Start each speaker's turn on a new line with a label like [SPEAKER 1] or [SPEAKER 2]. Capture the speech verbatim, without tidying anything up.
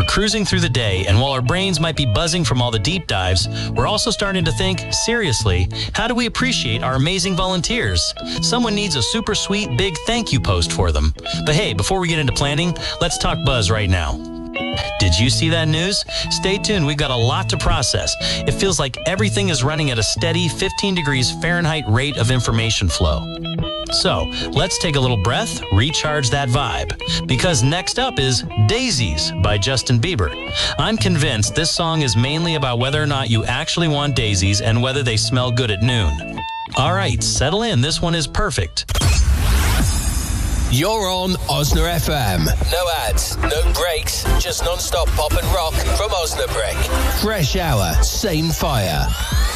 [SPEAKER 1] We're cruising through the day, and while our brains might be buzzing from all the deep dives, we're also starting to think, seriously, how do we appreciate our amazing volunteers? Someone needs a super sweet, big thank you post for them. But hey, before we get into planning, let's talk buzz right now. Did you see that news? Stay tuned, we've got a lot to process. It feels like everything is running at a steady fifteen degrees Fahrenheit rate of information flow. So, let's take a little breath, recharge that vibe. Because next up is Daisies by Justin Bieber. I'm convinced this song is mainly about whether or not you actually want daisies and whether they smell good at noon. All right, settle in, this one is perfect.
[SPEAKER 2] You're on Osna F M. No ads, no breaks, just non-stop pop and rock from Osnabrück. Fresh hour, same fire.